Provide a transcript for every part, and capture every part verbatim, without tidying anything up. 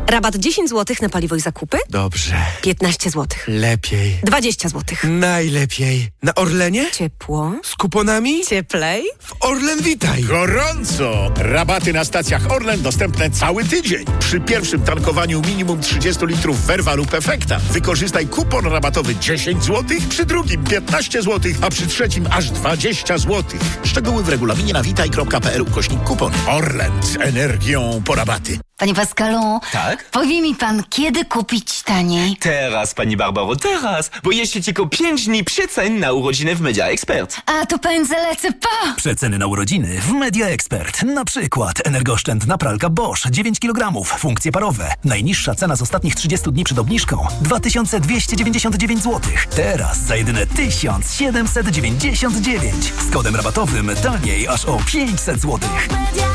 Rabat dziesięć złotych na paliwo i zakupy? Dobrze. piętnaście złotych. Lepiej. dwadzieścia złotych. Najlepiej. Na Orlenie? Ciepło. Z kuponami? Cieplej. W Orlen Witaj. Gorąco! Rabaty na stacjach Orlen dostępne cały tydzień. Przy pierwszym tankowaniu minimum trzydzieści litrów Verva lub Efekta wykorzystaj kupon rabatowy dziesięć złotych, przy drugim piętnaście złotych, a przy trzecim aż dwadzieścia złotych. Szczegóły w regulaminie na witaj kropka p l ukośnik kupon. Orlen z energią po rabaty. Panie Pascalu, tak? Powie mi pan, kiedy kupić taniej? Teraz, pani Barbaro, teraz, bo jeszcze tylko pięć dni przecen na urodziny w Media Expert. A to pędzę lecę pa! Przeceny na urodziny w Media Expert. Na przykład energooszczędna pralka Bosch dziewięć kilogramów, funkcje parowe. Najniższa cena z ostatnich trzydziestu dni przed obniżką dwa tysiące dwieście dziewięćdziesiąt dziewięć złotych. Teraz za jedyne tysiąc siedemset dziewięćdziesiąt dziewięć. Z kodem rabatowym taniej aż o pięćset złotych.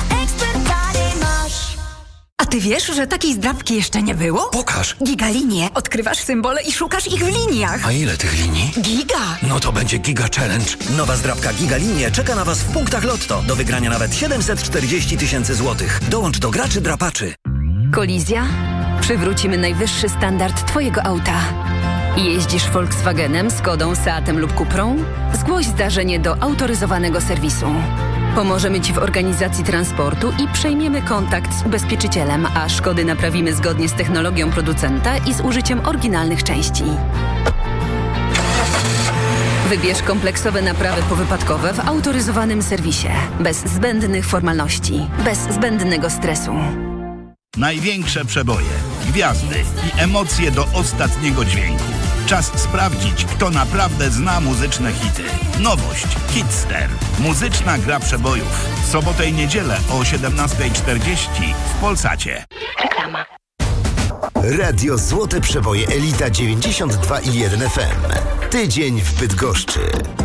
A ty wiesz, że takiej zdrabki jeszcze nie było? Pokaż. Gigalinie. Odkrywasz symbole i szukasz ich w liniach. A ile tych linii? Giga. No to będzie Giga Challenge. Nowa zdrabka Gigalinie czeka na Was w punktach Lotto. Do wygrania nawet siedemset czterdzieści tysięcy złotych. Dołącz do graczy drapaczy. Kolizja? Przywrócimy najwyższy standard Twojego auta. Jeździsz Volkswagenem, Skodą, Seatem lub Cuprą? Zgłoś zdarzenie do autoryzowanego serwisu. Pomożemy Ci w organizacji transportu i przejmiemy kontakt z ubezpieczycielem, a szkody naprawimy zgodnie z technologią producenta i z użyciem oryginalnych części. Wybierz kompleksowe naprawy powypadkowe w autoryzowanym serwisie. Bez zbędnych formalności, bez zbędnego stresu. Największe przeboje, gwiazdy i emocje do ostatniego dźwięku. Czas sprawdzić, kto naprawdę zna muzyczne hity. Nowość Hitster. Muzyczna gra przebojów. Sobotę i niedzielę o siedemnasta czterdzieści w Polsacie. Reklama. Radio Złote Przeboje Elita dziewięćdziesiąt dwa i jeden F M. Tydzień w Bydgoszczy.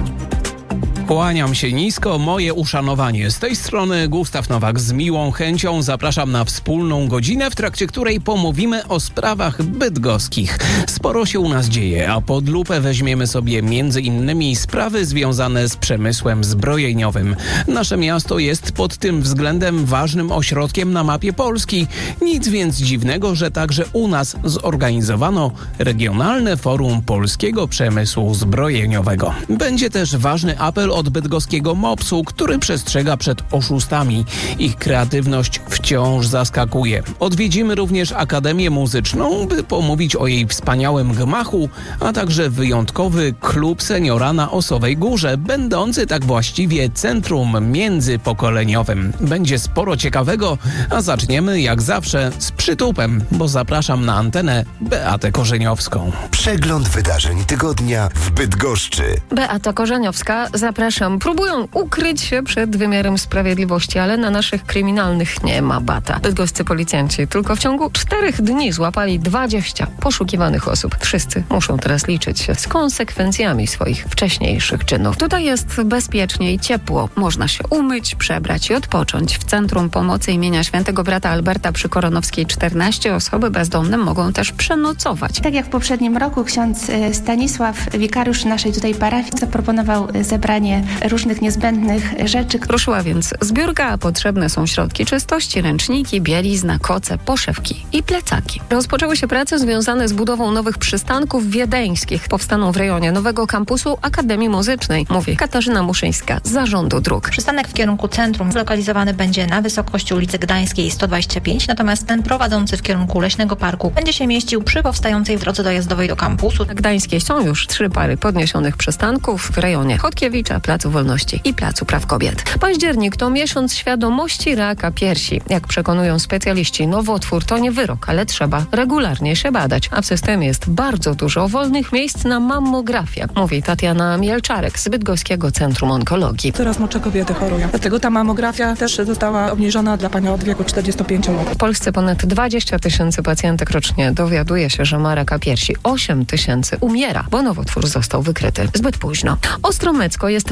Kłaniam się nisko, moje uszanowanie. Z tej strony Gustaw Nowak. Z miłą chęcią zapraszam na wspólną godzinę, w trakcie której pomówimy o sprawach bydgoskich. Sporo się u nas dzieje, a pod lupę weźmiemy sobie między innymi sprawy związane z przemysłem zbrojeniowym. Nasze miasto jest pod tym względem ważnym ośrodkiem na mapie Polski. Nic więc dziwnego, że także u nas zorganizowano Regionalne Forum Polskiego Przemysłu Zbrojeniowego. Będzie też ważny apel od bydgoskiego mopsu, który przestrzega przed oszustami. Ich kreatywność wciąż zaskakuje. Odwiedzimy również Akademię Muzyczną, by pomówić o jej wspaniałym gmachu, a także wyjątkowy klub seniora na Osowej Górze, będący tak właściwie centrum międzypokoleniowym. Będzie sporo ciekawego, a zaczniemy jak zawsze z przytupem, bo zapraszam na antenę Beatę Korzeniowską. Przegląd wydarzeń tygodnia w Bydgoszczy. Beata Korzeniowska, zapraszam. Próbują ukryć się przed wymiarem sprawiedliwości, ale na naszych kryminalnych nie ma bata. Bydgoscy policjanci tylko w ciągu czterech dni złapali dwadzieścia poszukiwanych osób. Wszyscy muszą teraz liczyć się z konsekwencjami swoich wcześniejszych czynów. Tutaj jest bezpiecznie i ciepło. Można się umyć, przebrać i odpocząć. W Centrum Pomocy imienia Świętego Brata Alberta przy Koronowskiej czternaście osoby bezdomne mogą też przenocować. Tak jak w poprzednim roku ksiądz Stanisław, wikariusz naszej tutaj parafii, zaproponował zebranie różnych niezbędnych rzeczy. Ruszyła więc zbiórka, a potrzebne są środki czystości, ręczniki, bielizna, koce, poszewki i plecaki. Rozpoczęły się prace związane z budową nowych przystanków wiedeńskich. Powstaną w rejonie nowego kampusu Akademii Muzycznej, mówi Katarzyna Muszyńska z Zarządu Dróg. Przystanek w kierunku centrum zlokalizowany będzie na wysokości ulicy Gdańskiej sto dwadzieścia pięć, natomiast ten prowadzący w kierunku Leśnego Parku będzie się mieścił przy powstającej drodze dojazdowej do kampusu. Na Gdańskiej są już trzy pary podniesionych przystanków w rejonie Chodkiewicza, Placu Wolności i Placu Praw Kobiet. Październik to miesiąc świadomości raka piersi. Jak przekonują specjaliści, nowotwór to nie wyrok, ale trzeba regularnie się badać. A w systemie jest bardzo dużo wolnych miejsc na mammografię, mówi Tatiana Mielczarek z Bydgoskiego Centrum Onkologii. Coraz młodsze kobiety chorują. Dlatego ta mamografia też została obniżona dla pani od wieku czterdziestu pięciu lat. W Polsce ponad dwadzieścia tysięcy pacjentek rocznie dowiaduje się, że ma raka piersi. osiem tysięcy umiera, bo nowotwór został wykryty zbyt późno. Ostromecko jest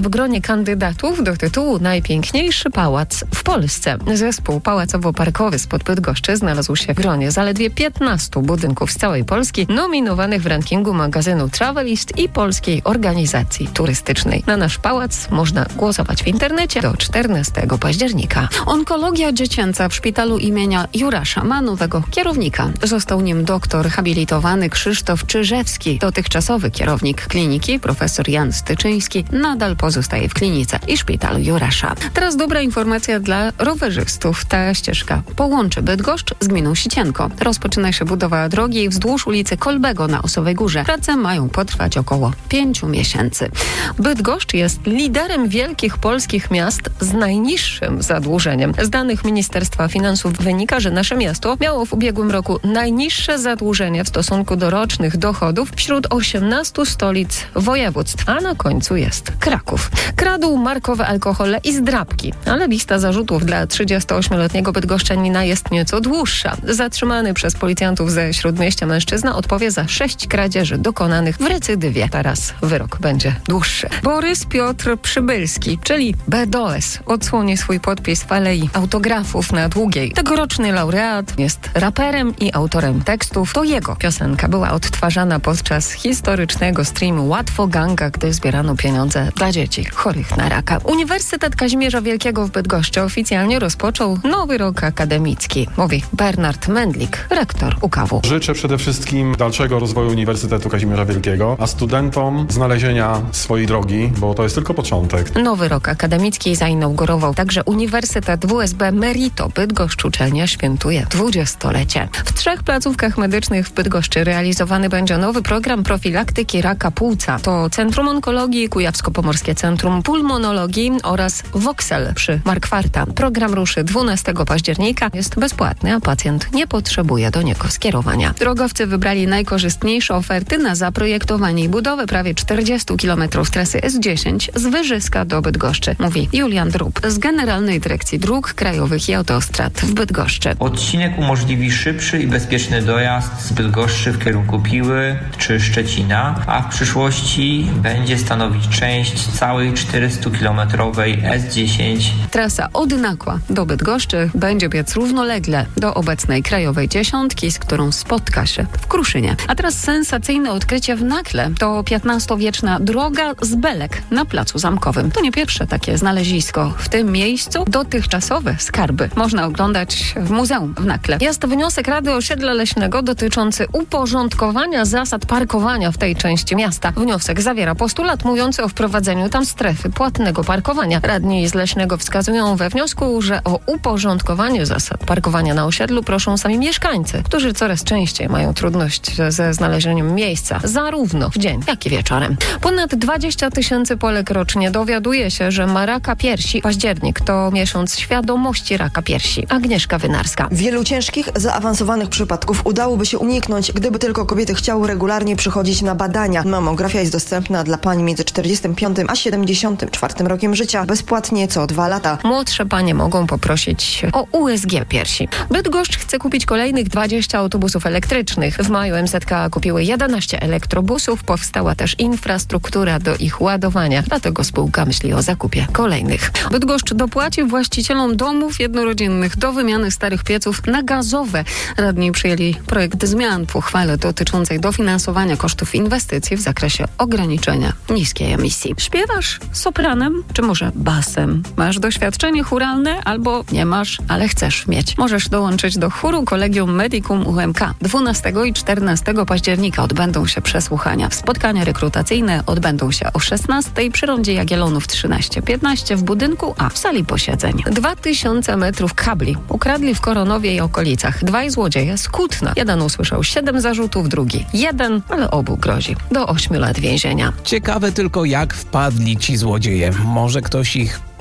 w gronie kandydatów do tytułu Najpiękniejszy pałac w Polsce. Zespół pałacowo-parkowy spod Bydgoszczy znalazł się w gronie zaledwie piętnastu budynków z całej Polski nominowanych w rankingu magazynu Travelist i Polskiej Organizacji Turystycznej. Na nasz pałac można głosować w internecie do czternastego października. Onkologia dziecięca w szpitalu imienia Jurasza ma nowego kierownika. Został nim doktor habilitowany Krzysztof Czyżewski. Dotychczasowy kierownik kliniki, profesor Jan Styczyński, nadal pozostaje w klinice i szpitalu Jurasza. Teraz dobra informacja dla rowerzystów. Ta ścieżka połączy Bydgoszcz z gminą Sicienko. Rozpoczyna się budowa drogi wzdłuż ulicy Kolbego na Osowej Górze. Prace mają potrwać około pięciu miesięcy. Bydgoszcz jest liderem wielkich polskich miast z najniższym zadłużeniem. Z danych Ministerstwa Finansów wynika, że nasze miasto miało w ubiegłym roku najniższe zadłużenie w stosunku do rocznych dochodów wśród osiemnastu stolic województw, a na końcu jest Kraków. Kradł markowe alkohole i zdrabki, ale lista zarzutów dla trzydziestoośmioletniego bydgoszczanina jest nieco dłuższa. Zatrzymany przez policjantów ze Śródmieścia mężczyzna odpowie za sześć kradzieży dokonanych w recydywie. Teraz wyrok będzie dłuższy. Borys Piotr Przybylski, czyli B D O S, odsłoni swój podpis w Alei Autografów na Długiej. Tegoroczny laureat jest raperem i autorem tekstów. To jego piosenka była odtwarzana podczas historycznego streamu Łatwo Ganga, gdy zbierano pieniądze dla dzieci chorych na raka. Uniwersytet Kazimierza Wielkiego w Bydgoszczy oficjalnie rozpoczął nowy rok akademicki, mówi Bernard Mendlik, rektor U K W. Życzę przede wszystkim dalszego rozwoju Uniwersytetu Kazimierza Wielkiego, a studentom znalezienia swojej drogi, bo to jest tylko początek. Nowy rok akademicki zainaugurował także Uniwersytet W S B Merito. Bydgoszcz uczelnia świętuje dwudziestolecie. W trzech placówkach medycznych w Bydgoszczy realizowany będzie nowy program profilaktyki raka płuca. To Centrum Onkologii, Kujawsko-Pomorskie Centrum Pulmonologii oraz Voxel przy Markwarta. Program ruszy dwunastego października. Jest bezpłatny, a pacjent nie potrzebuje do niego skierowania. Drogowcy wybrali najkorzystniejsze oferty na zaprojektowanie i budowę prawie czterdziestu kilometrów trasy S dziesięć z Wyżyska do Bydgoszczy, mówi Julian Drób z Generalnej Dyrekcji Dróg Krajowych i Autostrad w Bydgoszczy. Odcinek umożliwi szybszy i bezpieczny dojazd z Bydgoszczy w kierunku Piły czy Szczecina, a w przyszłości będzie stanowić część całej czterystukilometrowej S dziesięć. Trasa od Nakła do Bydgoszczy będzie biec równolegle do obecnej Krajowej Dziesiątki, z którą spotka się w Kruszynie. A teraz sensacyjne odkrycie w Nakle. To piętnastowieczna droga z belek na Placu Zamkowym. To nie pierwsze takie znalezisko. W tym miejscu dotychczasowe skarby można oglądać w muzeum w Nakle. Jest wniosek Rady Osiedla Leśnego dotyczący uporządkowania zasad parkowania w tej części miasta. Wniosek zawiera postulat mówiący o wprowadzeniu tam strefy płatnego parkowania. Radni z Leśnego wskazują we wniosku, że o uporządkowanie zasad parkowania na osiedlu proszą sami mieszkańcy, którzy coraz częściej mają trudność ze znalezieniem miejsca, zarówno w dzień, jak i wieczorem. Ponad dwadzieścia tysięcy Polek rocznie dowiaduje się, że ma raka piersi. Październik to miesiąc świadomości raka piersi. Agnieszka Wynarska. Wielu ciężkich, zaawansowanych przypadków udałoby się uniknąć, gdyby tylko kobiety chciały regularnie przychodzić na badania. Mamografia jest dostępna dla pań między czterdziestym piątym a siedemdziesiątym czwartym rokiem życia bezpłatnie co dwa lata. Młodsze panie mogą poprosić o U S G piersi. Bydgoszcz chce kupić kolejnych dwadzieścia autobusów elektrycznych. W maju M Z K kupiły jedenaście elektrobusów. Powstała też infrastruktura do ich ładowania. Dlatego spółka myśli o zakupie kolejnych. Bydgoszcz dopłaci właścicielom domów jednorodzinnych do wymiany starych pieców na gazowe. Radni przyjęli projekt zmian w uchwale dotyczącej dofinansowania kosztów inwestycji w zakresie ograniczenia niskiej emisji. Śpiewasz sopranem, czy może basem? Masz doświadczenie chóralne albo nie masz, ale chcesz mieć. Możesz dołączyć do chóru Collegium Medicum U M K. dwunastego i czternastego października odbędą się przesłuchania. Spotkania rekrutacyjne odbędą się o szesnastej przy rondzie Jagiellonów trzynaście piętnaście w budynku A w sali posiedzeń. Dwa tysiące metrów kabli ukradli w Koronowie i okolicach. Dwaj złodzieje z Kutna. Jeden usłyszał siedem zarzutów, drugi jeden, ale obu grozi do ośmiu lat więzienia. Ciekawe tylko, jak wpadli ci złodzieje. Może ktoś ich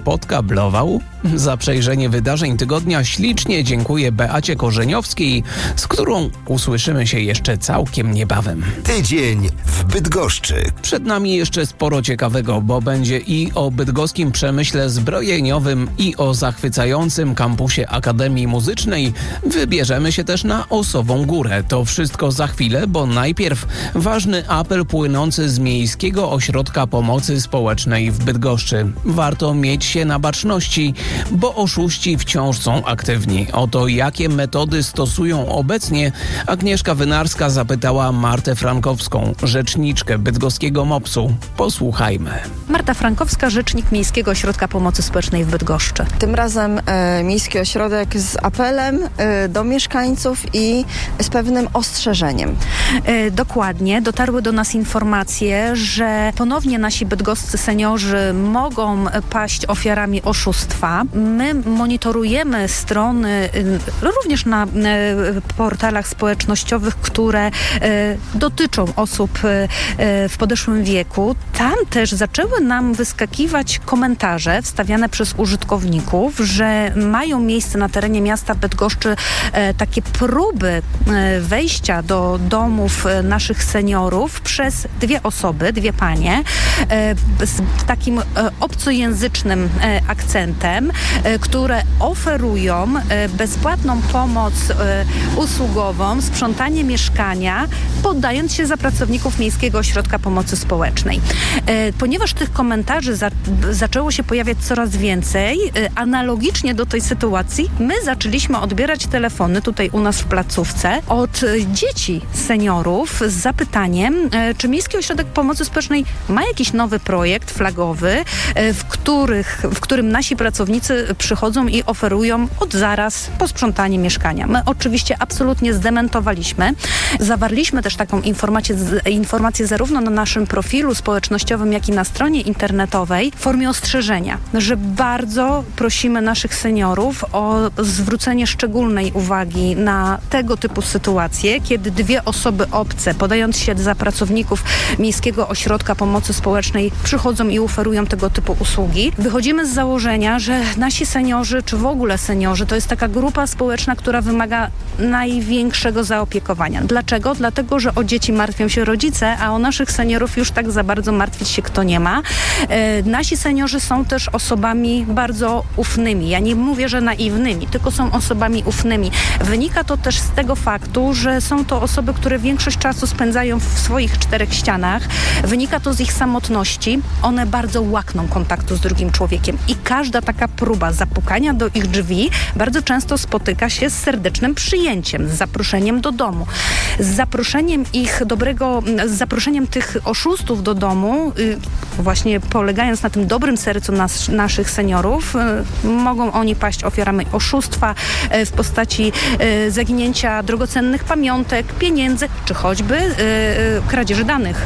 podkablował? Za przejrzenie wydarzeń tygodnia ślicznie dziękuję Beacie Korzeniowskiej, z którą usłyszymy się jeszcze całkiem niebawem. Tydzień w Bydgoszczy. Przed nami jeszcze sporo ciekawego, bo będzie i o bydgoskim przemyśle zbrojeniowym, i o zachwycającym kampusie Akademii Muzycznej. Wybierzemy się też na Osową Górę. To wszystko za chwilę, bo najpierw ważny apel płynący z Miejskiego Ośrodka Pomocy Społecznej w Bydgoszczy. Warto mieć się na baczności, bo oszuści wciąż są aktywni. O to, jakie metody stosują obecnie, Agnieszka Wynarska zapytała Martę Frankowską, rzeczniczkę bydgoskiego mopsu. Posłuchajmy. Marta Frankowska, rzecznik Miejskiego Ośrodka Pomocy Społecznej w Bydgoszczy. Tym razem e, Miejski Ośrodek z apelem e, do mieszkańców i z pewnym ostrzeżeniem. E, dokładnie. Dotarły do nas informacje, że ponownie nasi bydgoscy seniorzy mogą paść ofiarami oszustwa. My monitorujemy strony również na portalach społecznościowych, które dotyczą osób w podeszłym wieku. Tam też zaczęły nam wyskakiwać komentarze wstawiane przez użytkowników, że mają miejsce na terenie miasta Bydgoszczy takie próby wejścia do domów naszych seniorów przez dwie osoby, dwie panie, z takim obcojęzycznym akcentem, które oferują bezpłatną pomoc usługową, sprzątanie mieszkania, poddając się za pracowników Miejskiego Ośrodka Pomocy Społecznej. Ponieważ tych komentarzy za, zaczęło się pojawiać coraz więcej, analogicznie do tej sytuacji, my zaczęliśmy odbierać telefony tutaj u nas w placówce od dzieci seniorów z zapytaniem, czy Miejski Ośrodek Pomocy Społecznej ma jakiś nowy projekt flagowy, w, których, w którym nasi pracownicy przychodzą i oferują od zaraz posprzątanie mieszkania. My oczywiście absolutnie zdementowaliśmy. Zawarliśmy też taką informację, informację zarówno na naszym profilu społecznościowym, jak i na stronie internetowej w formie ostrzeżenia, że bardzo prosimy naszych seniorów o zwrócenie szczególnej uwagi na tego typu sytuacje, kiedy dwie osoby obce, podając się za pracowników Miejskiego Ośrodka Pomocy Społecznej, przychodzą i oferują tego typu usługi. Wychodzimy z założenia, że nasi seniorzy, czy w ogóle seniorzy, to jest taka grupa społeczna, która wymaga największego zaopiekowania. Dlaczego? Dlatego, że o dzieci martwią się rodzice, a o naszych seniorów już tak za bardzo martwić się kto nie ma. E, nasi seniorzy są też osobami bardzo ufnymi. Ja nie mówię, że naiwnymi, tylko są osobami ufnymi. Wynika to też z tego faktu, że są to osoby, które większość czasu spędzają w swoich czterech ścianach. Wynika to z ich samotności. One bardzo łakną kontaktu z drugim człowiekiem i każda taka próba zapukania do ich drzwi bardzo często spotyka się z serdecznym przyjęciem, z zaproszeniem do domu. Z zaproszeniem ich dobrego, z zaproszeniem tych oszustów do domu, właśnie polegając na tym dobrym sercu nas, naszych seniorów, mogą oni paść ofiarami oszustwa w postaci zaginięcia drogocennych pamiątek, pieniędzy, czy choćby kradzieży danych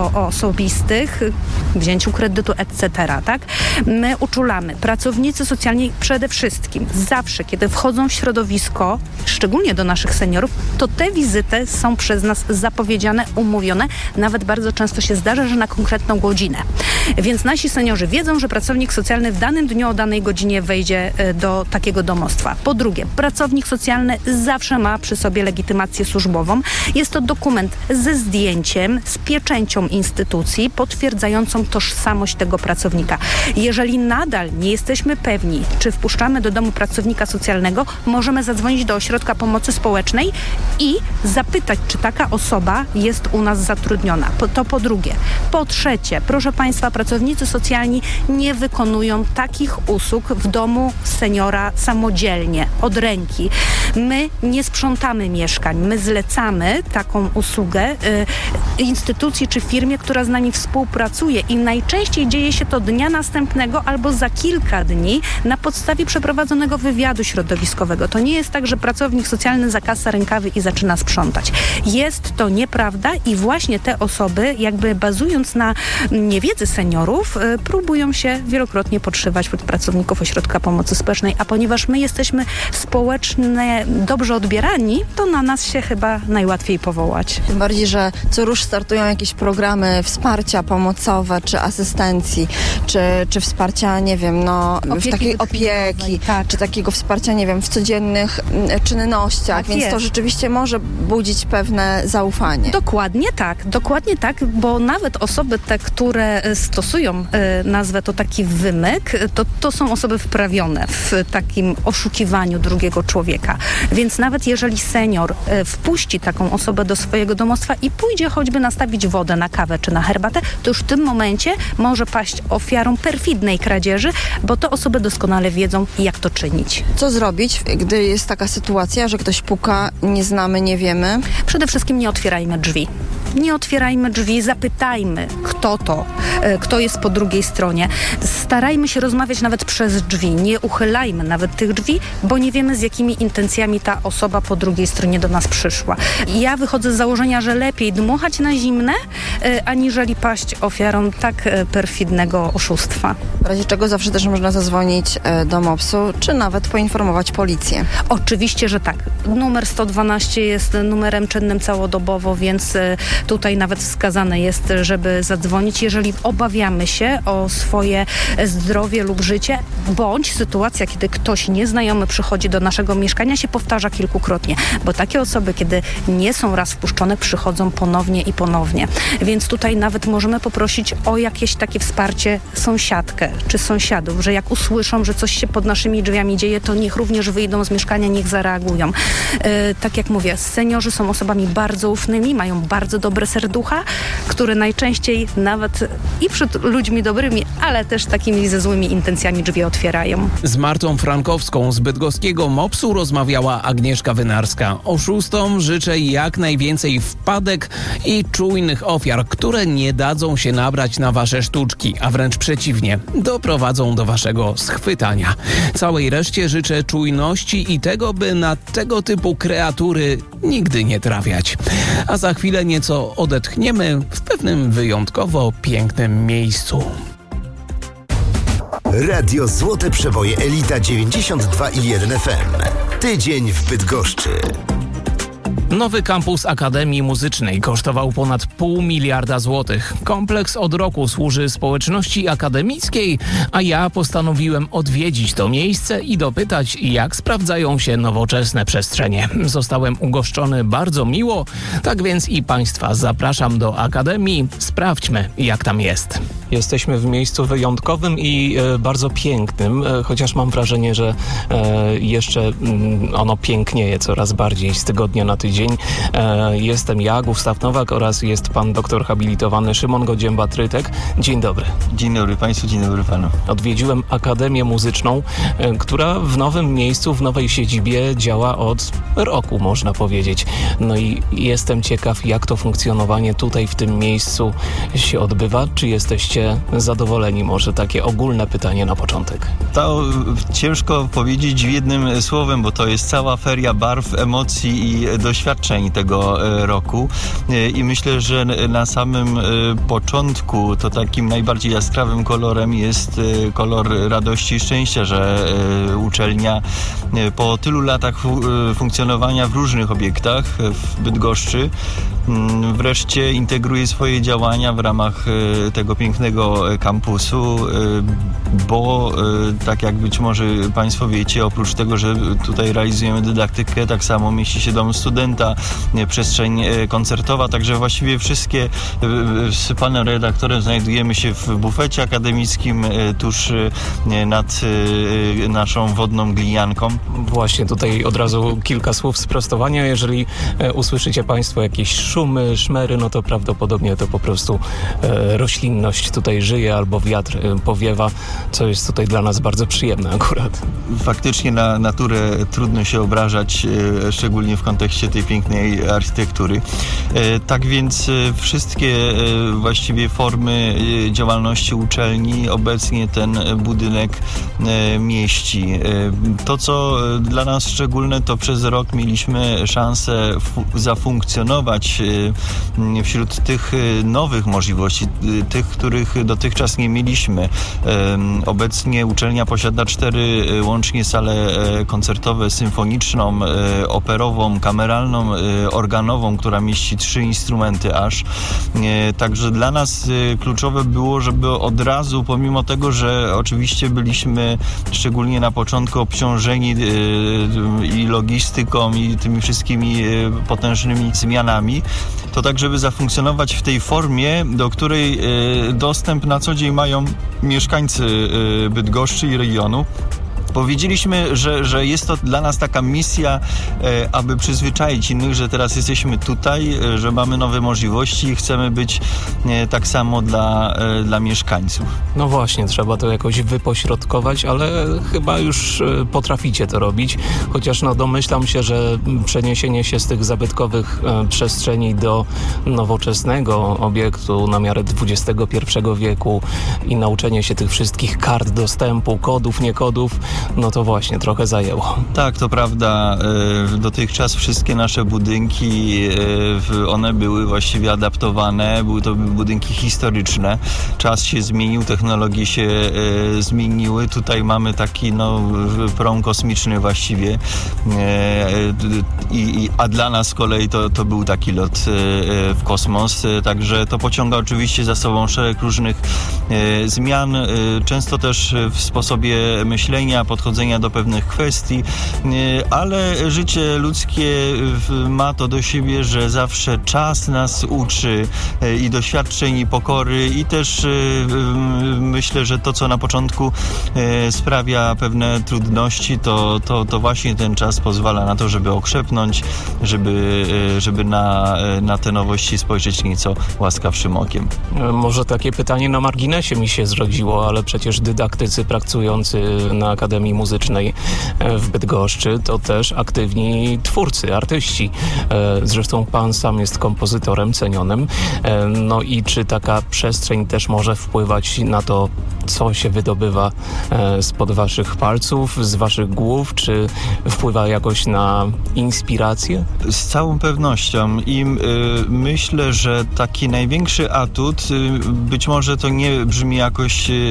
osobistych, wzięciu kredytu, et cetera. Tak? My uczulamy. Pracownicy socjalni przede wszystkim zawsze, kiedy wchodzą w środowisko, szczególnie do naszych seniorów, to te wizyty są przez nas zapowiedziane, umówione. Nawet bardzo często się zdarza, że na konkretną godzinę. Więc nasi seniorzy wiedzą, że pracownik socjalny w danym dniu o danej godzinie wejdzie do takiego domostwa. Po drugie, pracownik socjalny zawsze ma przy sobie legitymację służbową. Jest to dokument ze zdjęciem, z pieczęcią instytucji potwierdzającą tożsamość tego pracownika. Jeżeli nadal nie jesteśmy pewni, czy wpuszczamy do domu pracownika socjalnego, możemy zadzwonić do Ośrodka Pomocy Społecznej i zapytać, czy taka osoba jest u nas zatrudniona. To po drugie. Po trzecie, proszę Państwa, pracownicy socjalni nie wykonują takich usług w domu seniora samodzielnie, od ręki. My nie sprzątamy mieszkań, my zlecamy taką usługę y, instytucji czy firmie, która z nami współpracuje i najczęściej dzieje się to dnia następnego albo za kilka dni na podstawie przeprowadzonego wywiadu środowiskowego. To nie jest tak, że pracownik socjalny zakasa rękawy i zaczyna sprzątać. Jest to nieprawda i właśnie te osoby, jakby bazując na niewiedzy seniorów, y, próbują się wielokrotnie podszywać pod pracowników Ośrodka Pomocy Społecznej, a ponieważ my jesteśmy społecznie dobrze odbierani, to na nas się chyba najłatwiej powołać. Tym bardziej, że co rusz startują jakieś programy wsparcia pomocowe, czy asystencji, czy, czy wsparcia wsparcia, nie wiem, no, Opieki w takiej opieki, tak. czy takiego wsparcia, nie wiem, w codziennych m, czynnościach, Tak więc jest. to rzeczywiście może budzić pewne zaufanie. Dokładnie tak, dokładnie tak, bo nawet osoby te, które stosują, e, nazwę to taki wymyk, to, to są osoby wprawione w takim oszukiwaniu drugiego człowieka. Więc nawet jeżeli senior e, wpuści taką osobę do swojego domostwa i pójdzie choćby nastawić wodę na kawę czy na herbatę, to już w tym momencie może paść ofiarą perfidnej kradzieży, bo te osoby doskonale wiedzą, jak to czynić. Co zrobić, gdy jest taka sytuacja, że ktoś puka, nie znamy, nie wiemy? Przede wszystkim nie otwierajmy drzwi. Nie otwierajmy drzwi, zapytajmy, kto to, e, kto jest po drugiej stronie. Starajmy się rozmawiać nawet przez drzwi. Nie uchylajmy nawet tych drzwi, bo nie wiemy, z jakimi intencjami ta osoba po drugiej stronie do nas przyszła. Ja wychodzę z założenia, że lepiej dmuchać na zimne, e, aniżeli paść ofiarą tak e, perfidnego oszustwa. W razie czego zawsze też można zadzwonić e, do mopsu, czy nawet poinformować policję. Oczywiście, że tak. Numer sto dwanaście jest numerem czynnym całodobowo, więc e, tutaj nawet wskazane jest, żeby zadzwonić, jeżeli obawiamy się o swoje zdrowie lub życie, bądź sytuacja, kiedy ktoś nieznajomy przychodzi do naszego mieszkania, się powtarza kilkukrotnie, bo takie osoby, kiedy nie są raz wpuszczone, przychodzą ponownie i ponownie. Więc tutaj nawet możemy poprosić o jakieś takie wsparcie sąsiadkę czy sąsiadów, że jak usłyszą, że coś się pod naszymi drzwiami dzieje, to niech również wyjdą z mieszkania, niech zareagują. E, tak jak mówię, seniorzy są osobami bardzo ufnymi, mają bardzo dobre serducha, które najczęściej nawet i przed ludźmi dobrymi, ale też takimi ze złymi intencjami drzwi otwierają. Z Martą Frankowską z bydgoskiego mopsu rozmawiała Agnieszka Wynarska. Oszustom życzę jak najwięcej wpadek i czujnych ofiar, które nie dadzą się nabrać na wasze sztuczki, a wręcz przeciwnie, doprowadzą do waszego schwytania. Całej reszcie życzę czujności i tego, by na tego typu kreatury nigdy nie trafiać. A za chwilę nieco odetchniemy w pewnym wyjątkowo pięknym miejscu. Radio Złote Przeboje Elita dziewięćdziesiąt dwa i jeden F M. Tydzień w Bydgoszczy. Nowy kampus Akademii Muzycznej kosztował ponad pół miliarda złotych. Kompleks od roku służy społeczności akademickiej, a ja postanowiłem odwiedzić to miejsce i dopytać, jak sprawdzają się nowoczesne przestrzenie. Zostałem ugoszczony bardzo miło, tak więc i Państwa zapraszam do Akademii. Sprawdźmy, jak tam jest. Jesteśmy w miejscu wyjątkowym i e, bardzo pięknym, e, chociaż mam wrażenie, że e, jeszcze mm, ono pięknieje coraz bardziej z tygodnia na tydzień. E, jestem ja, Gustaw Nowak, oraz jest pan doktor habilitowany Szymon Godzięba-Trytek. Dzień dobry. Dzień dobry Państwu, dzień dobry Panu. Odwiedziłem Akademię Muzyczną, e, która w nowym miejscu, w nowej siedzibie działa od roku, można powiedzieć. No i jestem ciekaw, jak to funkcjonowanie tutaj w tym miejscu się odbywa. Czy jesteście zadowoleni? Może takie ogólne pytanie na początek. To ciężko powiedzieć jednym słowem, bo to jest cała feria barw, emocji i doświadczeń tego roku. I myślę, że na samym początku to takim najbardziej jaskrawym kolorem jest kolor radości i szczęścia, że uczelnia po tylu latach funkcjonowania w różnych obiektach w Bydgoszczy wreszcie integruje swoje działania w ramach tego pięknego kampusu, bo tak jak być może Państwo wiecie, oprócz tego, że tutaj realizujemy dydaktykę, tak samo mieści się dom studenta, przestrzeń koncertowa, także właściwie wszystkie z panem redaktorem znajdujemy się w bufecie akademickim tuż nad naszą wodną glijanką. Właśnie tutaj od razu kilka słów sprostowania. Jeżeli usłyszycie Państwo jakieś szumy, szmery, no to prawdopodobnie to po prostu e, roślinność tutaj żyje albo wiatr e, powiewa, co jest tutaj dla nas bardzo przyjemne akurat. Faktycznie na naturę trudno się obrażać, e, szczególnie w kontekście tej pięknej architektury. E, tak więc e, wszystkie e, właściwie formy e, działalności uczelni obecnie ten budynek e, mieści. E, to, co dla nas szczególne, to przez rok mieliśmy szansę fu- zafunkcjonować wśród tych nowych możliwości, tych, których dotychczas nie mieliśmy. Obecnie uczelnia posiada cztery łącznie sale koncertowe, symfoniczną, operową, kameralną, organową, która mieści trzy instrumenty aż. Także dla nas kluczowe było, żeby od razu, pomimo tego, że oczywiście byliśmy szczególnie na początku obciążeni i logistyką, i tymi wszystkimi potężnymi zmianami, to tak, żeby zafunkcjonować w tej formie, do której dostęp na co dzień mają mieszkańcy Bydgoszczy i regionu. Powiedzieliśmy, że, że jest to dla nas taka misja, e, aby przyzwyczaić innych, że teraz jesteśmy tutaj, e, że mamy nowe możliwości i chcemy być e, tak samo dla, e, dla mieszkańców. No właśnie, trzeba to jakoś wypośrodkować, ale chyba już e, potraficie to robić, chociaż no domyślam się, że przeniesienie się z tych zabytkowych e, przestrzeni do nowoczesnego obiektu na miarę dwudziestego pierwszego wieku i nauczenie się tych wszystkich kart dostępu, kodów, nie kodów, no to właśnie trochę zajęło. Tak, to prawda. Dotychczas wszystkie nasze budynki, one były właściwie adaptowane. Były to budynki historyczne. Czas się zmienił, technologie się zmieniły. Tutaj mamy taki no, prom kosmiczny właściwie. I, a dla nas z kolei to, to był taki lot w kosmos. Także to pociąga oczywiście za sobą szereg różnych zmian. Często też w sposobie myślenia, podchodzenia do pewnych kwestii, ale życie ludzkie ma to do siebie, że zawsze czas nas uczy i doświadczeń, i pokory, i też myślę, że to, co na początku sprawia pewne trudności, to, to, to właśnie ten czas pozwala na to, żeby okrzepnąć, żeby, żeby na, na te nowości spojrzeć nieco łaskawszym okiem. Może takie pytanie na marginesie mi się zrodziło, ale przecież dydaktycy pracujący na Akademii Muzycznej w Bydgoszczy to też aktywni twórcy, artyści. Zresztą pan sam jest kompozytorem cenionym. No i czy taka przestrzeń też może wpływać na to, co się wydobywa spod waszych palców, z waszych głów, czy wpływa jakoś na inspirację? Z całą pewnością i y, myślę, że taki największy atut, y, być może to nie brzmi jakoś y,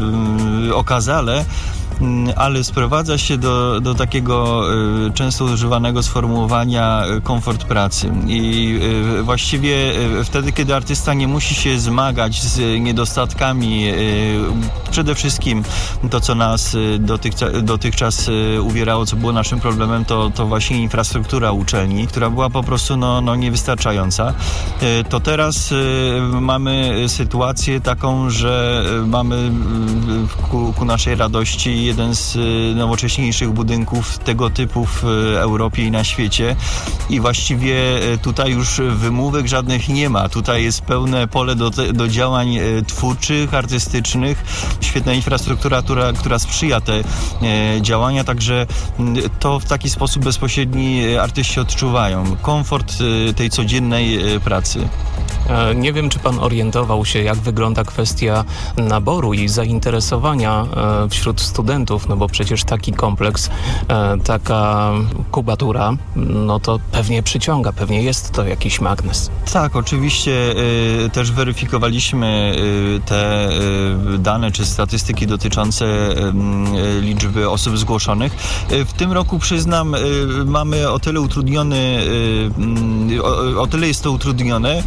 y, okazale, ale sprowadza się do, do takiego y, często używanego sformułowania y, komfort pracy. I y, właściwie y, wtedy, kiedy artysta nie musi się zmagać z niedostatkami, y, przede wszystkim to, co nas y, dotychczas, dotychczas y, uwierało, co było naszym problemem, to, to właśnie infrastruktura uczelni, która była po prostu no, no, niewystarczająca. Y, to teraz y, mamy sytuację taką, że y, mamy y, ku, ku naszej radości jeden z nowocześniejszych budynków tego typu w Europie i na świecie i właściwie tutaj już wymówek żadnych nie ma. Tutaj jest pełne pole do, do działań twórczych, artystycznych, świetna infrastruktura, która, która sprzyja te e, działania, także to w taki sposób bezpośredni artyści odczuwają komfort e, tej codziennej e, pracy. Nie wiem, czy pan orientował się, jak wygląda kwestia naboru i zainteresowania wśród studentów, no bo przecież taki kompleks, taka kubatura, no to pewnie przyciąga, pewnie jest to jakiś magnes. Tak, oczywiście też weryfikowaliśmy te dane czy statystyki dotyczące liczby osób zgłoszonych. W tym roku, przyznam, mamy o tyle utrudniony, o, o tyle jest to utrudnione,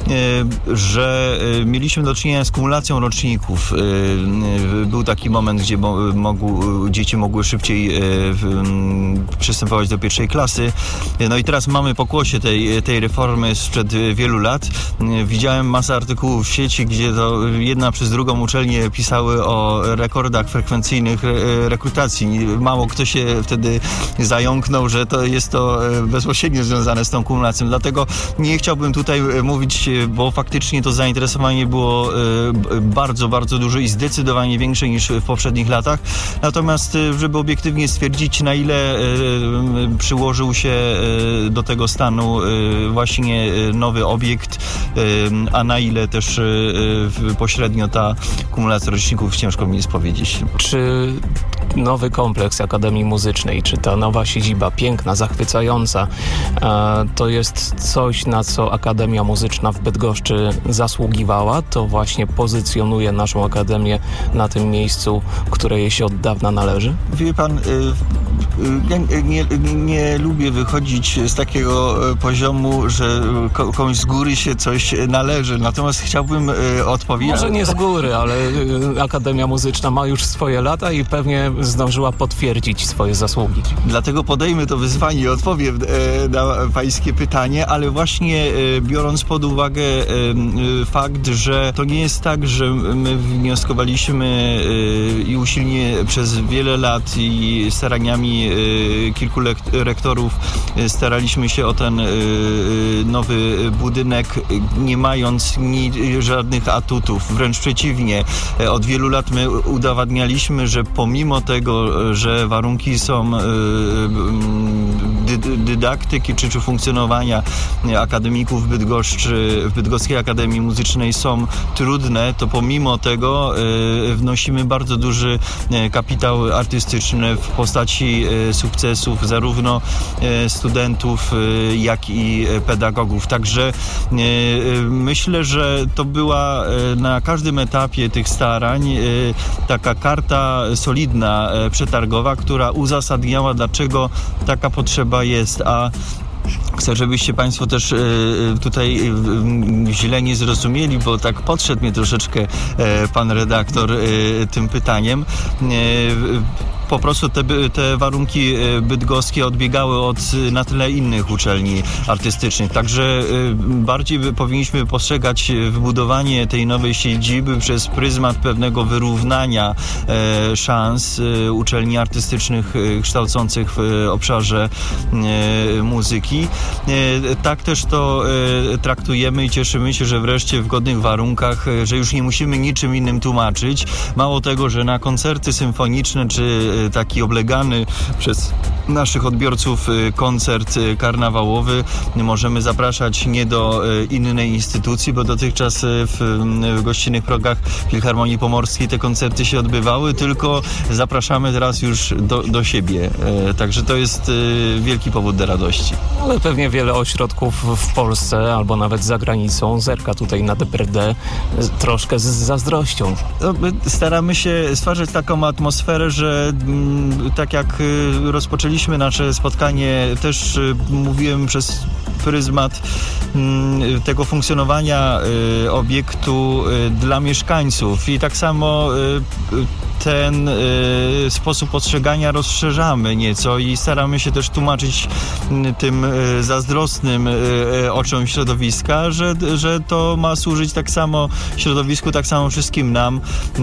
że mieliśmy do czynienia z kumulacją roczników. Był taki moment, gdzie mogły, dzieci mogły szybciej przystępować do pierwszej klasy. No i teraz mamy pokłosie tej, tej reformy sprzed wielu lat. Widziałem masę artykułów w sieci, gdzie to jedna przez drugą uczelnie pisały o rekordach frekwencyjnych rekrutacji. Mało kto się wtedy zająknął, że to jest to bezpośrednio związane z tą kumulacją. Dlatego nie chciałbym tutaj mówić, bo faktycznie to zainteresowanie było bardzo, bardzo duże i zdecydowanie większe niż w poprzednich latach. Natomiast, żeby obiektywnie stwierdzić, na ile przyłożył się do tego stanu właśnie nowy obiekt, a na ile też pośrednio ta kumulacja roczników, ciężko mi jest powiedzieć. Czy nowy kompleks Akademii Muzycznej, czy ta nowa siedziba, piękna, zachwycająca, to jest coś, na co Akademia Muzyczna w Bydgoszczy zasługiwała, to właśnie pozycjonuje naszą Akademię na tym miejscu, które jej się od dawna należy? Wie pan, ja nie, nie, nie lubię wychodzić z takiego poziomu, że komuś z góry się coś należy, natomiast chciałbym odpowiedzieć... Może nie z góry, ale Akademia Muzyczna ma już swoje lata i pewnie zdążyła potwierdzić swoje zasługi. Dlatego podejmę to wyzwanie i odpowiem na pańskie pytanie, ale właśnie biorąc pod uwagę fakt, że to nie jest tak, że my wnioskowaliśmy i usilnie przez wiele lat i staraniami kilku rektorów staraliśmy się o ten nowy budynek, nie mając ni żadnych atutów. Wręcz przeciwnie, od wielu lat my udowadnialiśmy, że pomimo tego, że warunki są dy dydaktyki czy, czy funkcjonowania akademików w Bydgoszczy, w Bydgoskiej Akademii Muzycznej są trudne, to pomimo tego wnosimy bardzo duży kapitał artystyczny w postaci sukcesów zarówno studentów, jak i pedagogów. Także myślę, że to była na każdym etapie tych starań taka karta solidna, przetargowa, która uzasadniała, dlaczego taka potrzeba jest, a chcę, żebyście Państwo też tutaj źle nie zrozumieli, bo tak podszedł mnie troszeczkę pan redaktor tym pytaniem. Po prostu te, te warunki bydgoskie odbiegały od na tyle innych uczelni artystycznych. Także bardziej powinniśmy postrzegać wybudowanie tej nowej siedziby przez pryzmat pewnego wyrównania szans uczelni artystycznych kształcących w obszarze muzyki. Tak też to traktujemy i cieszymy się, że wreszcie w godnych warunkach, że już nie musimy niczym innym tłumaczyć. Mało tego, że na koncerty symfoniczne czy taki oblegany przez naszych odbiorców koncert karnawałowy możemy zapraszać nie do innej instytucji, bo dotychczas w, w gościnnych progach Filharmonii Pomorskiej te koncerty się odbywały, tylko zapraszamy teraz już do, do siebie. Także to jest wielki powód do radości. Ale pewnie wiele ośrodków w Polsce albo nawet za granicą zerka tutaj na D P R D troszkę z zazdrością. No, staramy się stwarzać taką atmosferę, że tak jak rozpoczęliśmy nasze spotkanie, też mówiłem przez pryzmat tego funkcjonowania obiektu dla mieszkańców i tak samo ten y, sposób postrzegania rozszerzamy nieco i staramy się też tłumaczyć tym y, zazdrosnym y, oczom środowiska, że, że to ma służyć tak samo środowisku, tak samo wszystkim nam.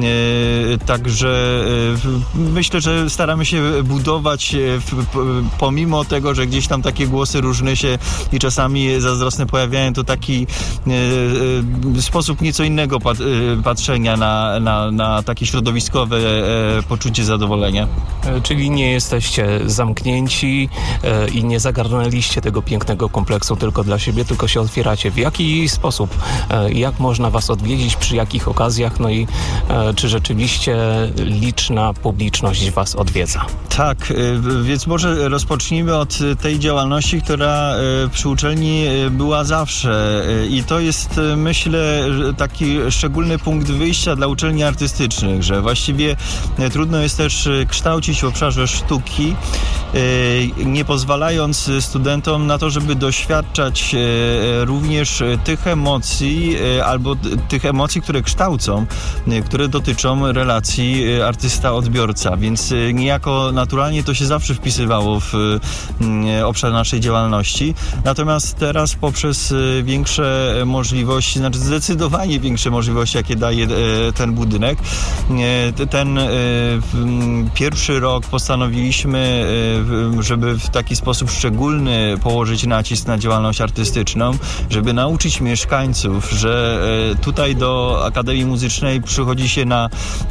Y, także y, myślę, że staramy się budować y, pomimo tego, że gdzieś tam takie głosy różne się i czasami zazdrosne pojawiają, to taki y, y, sposób nieco innego pat, y, patrzenia na, na, na takie środowiskowe poczucie zadowolenia. Czyli nie jesteście zamknięci i nie zagarnęliście tego pięknego kompleksu tylko dla siebie, tylko się otwieracie. W jaki sposób? Jak można was odwiedzić? Przy jakich okazjach? No i czy rzeczywiście liczna publiczność was odwiedza? Tak, więc może rozpocznijmy od tej działalności, która przy uczelni była zawsze i to jest, myślę, taki szczególny punkt wyjścia dla uczelni artystycznych, że właściwie trudno jest też kształcić w obszarze sztuki, nie pozwalając studentom na to, żeby doświadczać również tych emocji albo tych emocji, które kształcą, które dotyczą relacji artysta-odbiorca, więc niejako naturalnie to się zawsze wpisywało w obszar naszej działalności. Natomiast teraz poprzez większe możliwości, znaczy zdecydowanie większe możliwości, jakie daje ten budynek, ten pierwszy rok postanowiliśmy, żeby w taki sposób szczególny położyć nacisk na działalność artystyczną, żeby nauczyć mieszkańców, że tutaj do Akademii Muzycznej przychodzi się na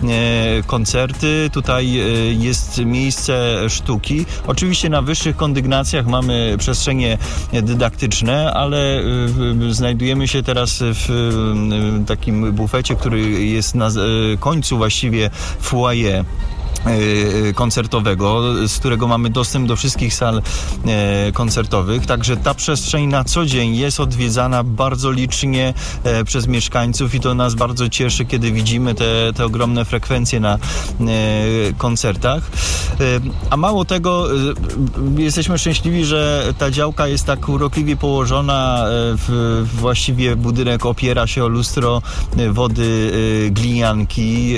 koncerty, tutaj jest miejsce sztuki. Oczywiście na wyższych kondygnacjach mamy przestrzenie dydaktyczne, ale znajdujemy się teraz w takim bufecie, który jest na końcu właściwie foyer. koncertowego, z którego mamy dostęp do wszystkich sal koncertowych. Także ta przestrzeń na co dzień jest odwiedzana bardzo licznie przez mieszkańców i to nas bardzo cieszy, kiedy widzimy te, te ogromne frekwencje na koncertach. A mało tego, jesteśmy szczęśliwi, że ta działka jest tak urokliwie położona. W, właściwie budynek opiera się o lustro wody Glinianki,